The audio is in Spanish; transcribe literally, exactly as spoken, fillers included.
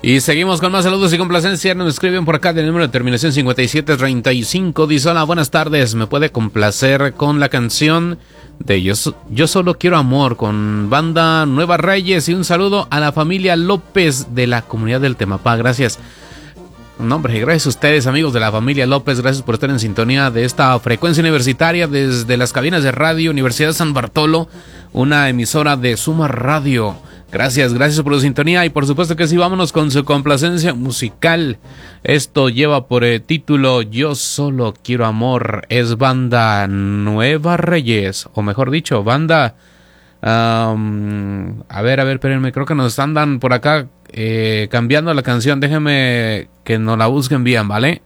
Y seguimos con más saludos y complacencia. Nos escriben por acá del número de terminación cincuenta y siete treinta y cinco. Dice: hola, buenas tardes. ¿Me puede complacer con la canción de Yo, Yo Solo Quiero Amor con banda Nueva Reyes? Y un saludo a la familia López de la comunidad del Temapá. Gracias. No, hombre, gracias a ustedes, amigos de la familia López. Gracias por estar en sintonía de esta frecuencia universitaria desde las cabinas de radio Universidad San Bartolo, una emisora de Suma Radio. Gracias, gracias por la sintonía y por supuesto que sí, vámonos con su complacencia musical. Esto lleva por el título Yo Solo Quiero Amor. Es banda Nueva Reyes, o mejor dicho, banda... Um, a ver, a ver, espérenme, creo que nos andan por acá eh, cambiando la canción. Déjenme que nos la busquen bien, ¿vale?